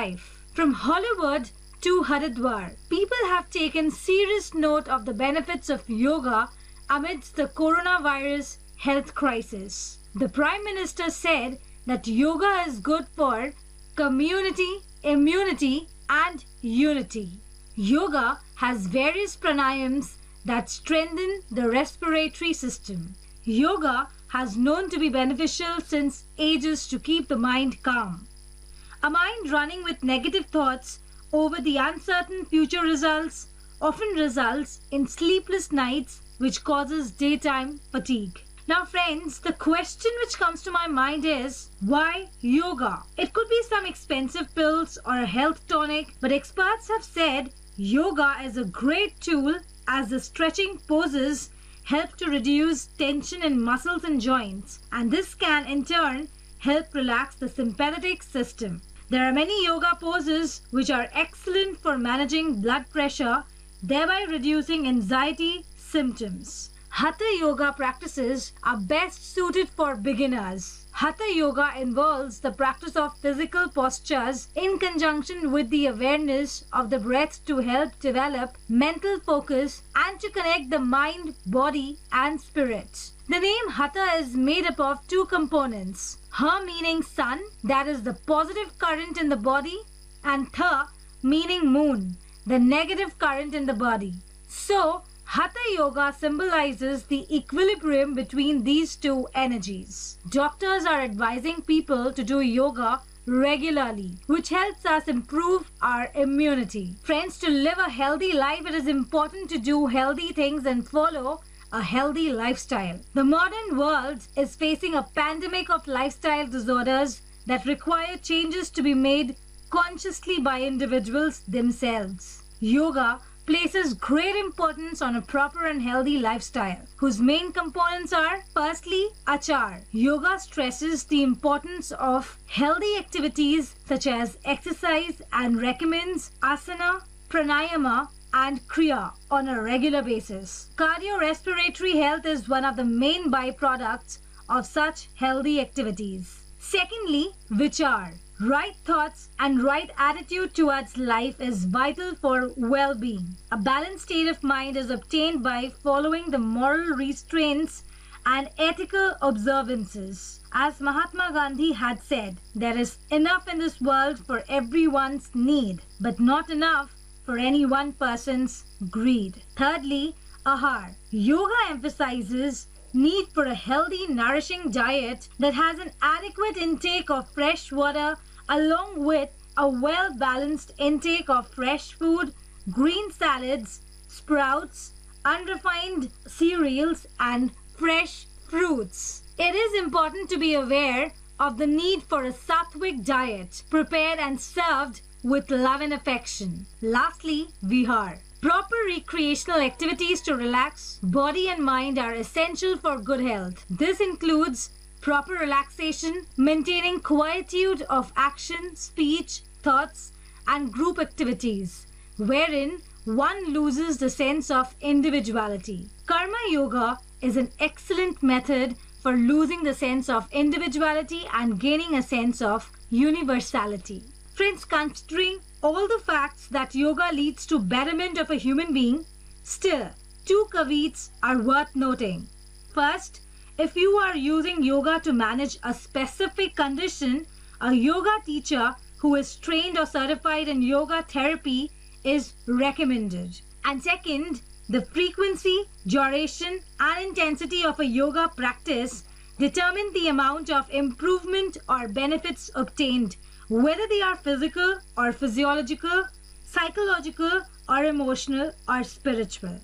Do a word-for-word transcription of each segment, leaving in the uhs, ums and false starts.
life. From Hollywood to Haridwar, people have taken serious note of the benefits of yoga amidst the coronavirus health crisis. The Prime Minister said that yoga is good for community, immunity, and unity. Yoga has various pranayams that strengthen the respiratory system. Yoga has known to be beneficial since ages to keep the mind calm. A mind running with negative thoughts over the uncertain future results often results in sleepless nights, which causes daytime fatigue. Now friends, the question which comes to my mind is, why yoga? It could be some expensive pills or a health tonic, but experts have said yoga is a great tool as the stretching poses help to reduce tension in muscles and joints, and this can in turn help relax the sympathetic system. There are many yoga poses which are excellent for managing blood pressure, thereby reducing anxiety symptoms. Hatha yoga practices are best suited for beginners. Hatha yoga involves the practice of physical postures in conjunction with the awareness of the breath to help develop mental focus and to connect the mind, body and spirit. The name Hatha is made up of two components. Ha meaning sun, that is the positive current in the body, and Tha meaning moon, the negative current in the body. So, Hatha yoga symbolizes the equilibrium between these two energies. Doctors are advising people to do yoga regularly, which helps us improve our immunity. Friends, to live a healthy life, it is important to do healthy things and follow a healthy lifestyle. The modern world is facing a pandemic of lifestyle disorders that require changes to be made consciously by individuals themselves. Yoga places great importance on a proper and healthy lifestyle, whose main components are, firstly, achar. Yoga stresses the importance of healthy activities such as exercise and recommends asana, pranayama, and kriya on a regular basis. Cardiorespiratory health is one of the main byproducts of such healthy activities. Secondly, vichar. Right thoughts and right attitude towards life is vital for well-being. A balanced state of mind is obtained by following the moral restraints and ethical observances. As Mahatma Gandhi had said, there is enough in this world for everyone's need, but not enough for any one person's greed. Thirdly, ahar. Yoga emphasizes need for a healthy, nourishing diet that has an adequate intake of fresh water along with a well-balanced intake of fresh food, green salads, sprouts, unrefined cereals, and fresh fruits. It is important to be aware of the need for a sattvic diet, prepared and served with love and affection. Lastly, vihar. Proper recreational activities to relax body and mind are essential for good health. This includes proper relaxation, maintaining quietude of action, speech, thoughts, and group activities, wherein one loses the sense of individuality. Karma yoga is an excellent method for losing the sense of individuality and gaining a sense of universality. Friends, considering all the facts that yoga leads to betterment of a human being, still, two caveats are worth noting. First, if you are using yoga to manage a specific condition, a yoga teacher who is trained or certified in yoga therapy is recommended. And second, the frequency, duration, and intensity of a yoga practice determine the amount of improvement or benefits obtained, whether they are physical or physiological, psychological or emotional or spiritual.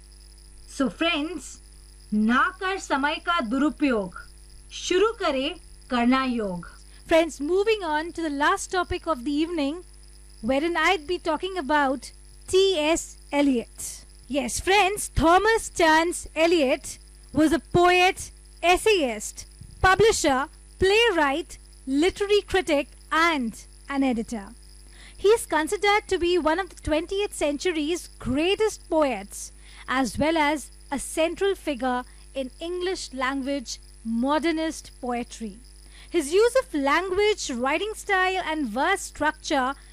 So friends, ना कर समय का दुरुपयोग, शुरू करे करना योग. Friends, moving on to the last topic of the evening, wherein I'd be talking about T S Eliot. Yes, friends, Thomas Stearns Eliot was a poet, essayist, publisher, playwright, literary critic, and an editor. He is considered to be one of the twentieth century's greatest poets, as well as a central figure in English language modernist poetry. His use of language, writing style, and verse structure